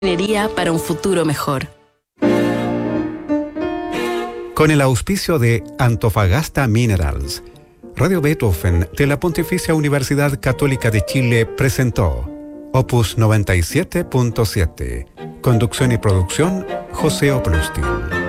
Ingeniería para un futuro mejor. Con el auspicio de Antofagasta Minerals, Radio Beethoven de la Pontificia Universidad Católica de Chile presentó Opus 97.7. Conducción y producción, José Oplustin.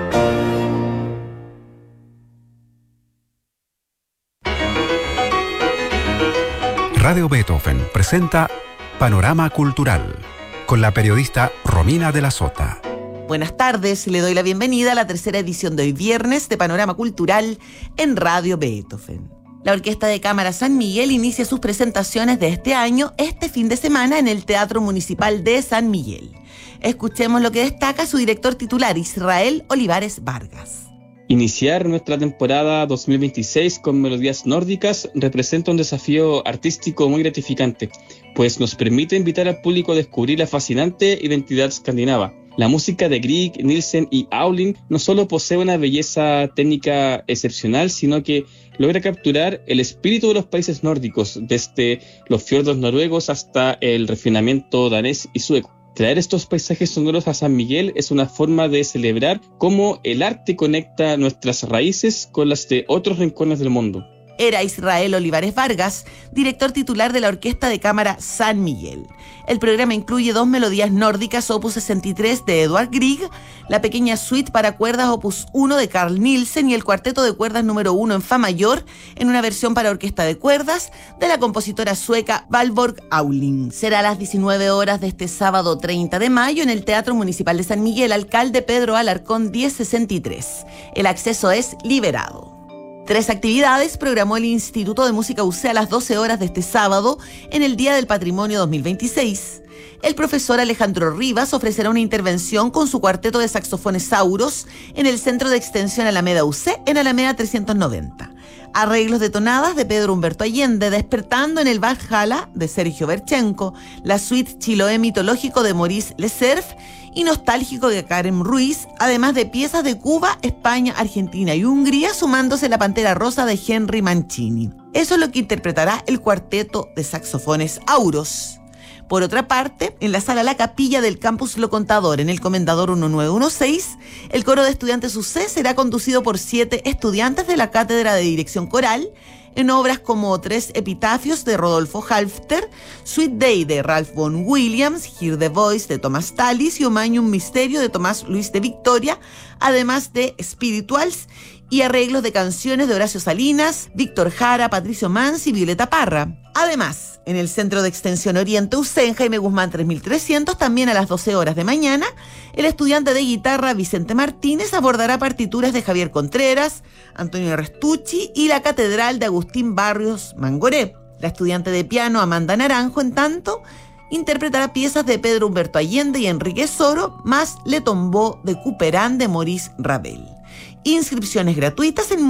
Radio Beethoven presenta Panorama Cultural, con la periodista Romina de la Sota. Buenas tardes, le doy la bienvenida a la tercera edición de hoy viernes de Panorama Cultural en Radio Beethoven. La Orquesta de Cámara San Miguel inicia sus presentaciones de este año, este fin de semana, en el Teatro Municipal de San Miguel. Escuchemos lo que destaca su director titular, Israel Olivares Vargas. Iniciar nuestra temporada 2026 con melodías nórdicas representa un desafío artístico muy gratificante, pues nos permite invitar al público a descubrir la fascinante identidad escandinava. La música de Grieg, Nielsen y Aulin no solo posee una belleza técnica excepcional, sino que logra capturar el espíritu de los países nórdicos, desde los fiordos noruegos hasta el refinamiento danés y sueco. Traer estos paisajes sonoros a San Miguel es una forma de celebrar cómo el arte conecta nuestras raíces con las de otros rincones del mundo. Era Israel Olivares Vargas, director titular de la Orquesta de Cámara San Miguel. El programa incluye 2 melodías nórdicas, opus 63 de Edvard Grieg, la pequeña suite para cuerdas opus 1 de Carl Nielsen y el cuarteto de cuerdas número 1 en fa mayor en una versión para orquesta de cuerdas de la compositora sueca Valborg Aulin. Será a las 19 horas de este sábado 30 de mayo en el Teatro Municipal de San Miguel, alcalde Pedro Alarcón 1063. El acceso es liberado. 3 actividades programó el Instituto de Música UC a las 12 horas de este sábado en el Día del Patrimonio 2026. El profesor Alejandro Rivas ofrecerá una intervención con su cuarteto de saxofones Sauros en el Centro de Extensión Alameda UC en Alameda 390. Arreglos de tonadas de Pedro Humberto Allende, Despertando en el Valhalla de Sergio Berchenko, la suite Chiloé mitológico de Maurice Lecerf y nostálgico de Karen Ruiz, además de piezas de Cuba, España, Argentina y Hungría, sumándose La Pantera Rosa de Henry Mancini. Eso es lo que interpretará el cuarteto de saxofones Auros. Por otra parte, en la sala La Capilla del Campus Lo Contador, en el Comendador 1916, el coro de estudiantes UC será conducido por 7 estudiantes de la Cátedra de Dirección Coral, en obras como 3 epitafios de Rodolfo Halfter, Sweet Day de Ralph Vaughan Williams, Hear the Voice de Thomas Tallis y Omañum Misterio de Tomás Luis de Victoria, además de Spirituals y arreglos de canciones de Horacio Salinas, Víctor Jara, Patricio Mans y Violeta Parra. Además, en el Centro de Extensión Oriente UC, en Jaime Guzmán 3300, también a las 12 horas de mañana, el estudiante de guitarra Vicente Martínez abordará partituras de Javier Contreras, Antonio Restucci y la Catedral de Agustín Barrios Mangoré. La estudiante de piano Amanda Naranjo, en tanto, interpretará piezas de Pedro Humberto Allende y Enrique Soro, más Le Tombeau de Couperin de Maurice Ravel. Inscripciones gratuitas en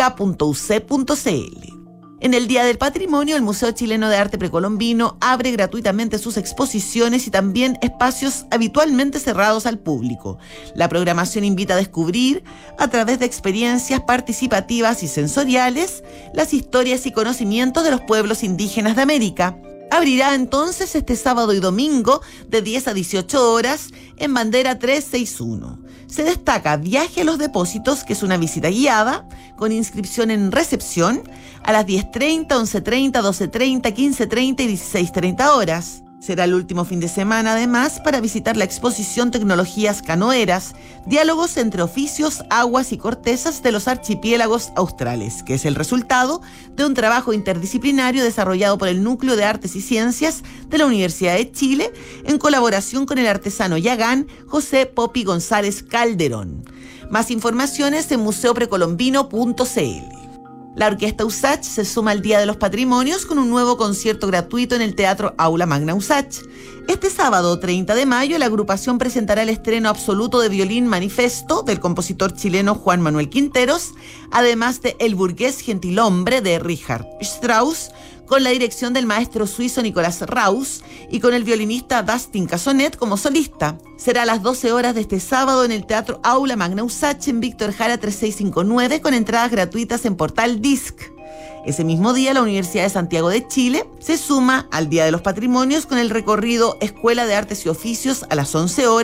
musica.uc.cl. En el Día del Patrimonio, el Museo Chileno de Arte Precolombino abre gratuitamente sus exposiciones y también espacios habitualmente cerrados al público. La programación invita a descubrir, a través de experiencias participativas y sensoriales, las historias y conocimientos de los pueblos indígenas de América. Abrirá entonces este sábado y domingo de 10 a 18 horas en Bandera 361. Se destaca Viaje a los Depósitos, que es una visita guiada con inscripción en recepción a las 10:30, 11:30, 12:30, 15:30 y 16:30 horas. Será el último fin de semana, además, para visitar la exposición Tecnologías Canoeras, diálogos entre oficios, aguas y cortezas de los archipiélagos australes, que es el resultado de un trabajo interdisciplinario desarrollado por el Núcleo de Artes y Ciencias de la Universidad de Chile, en colaboración con el artesano yagán José Popi González Calderón. Más informaciones en museoprecolombino.cl. La Orquesta USACH se suma al Día de los Patrimonios con un nuevo concierto gratuito en el Teatro Aula Magna USACH. Este sábado 30 de mayo la agrupación presentará el estreno absoluto de Violín Manifesto del compositor chileno Juan Manuel Quinteros, además de El burgués gentilhombre de Richard Strauss, con la dirección del maestro suizo Nicolás Raus y con el violinista Dustin Casonet como solista. Será a las 12 horas de este sábado en el Teatro Aula Magna USACH en Víctor Jara 3659 con entradas gratuitas en Portal Disc. Ese mismo día, la Universidad de Santiago de Chile se suma al Día de los Patrimonios con el recorrido Escuela de Artes y Oficios a las 11 horas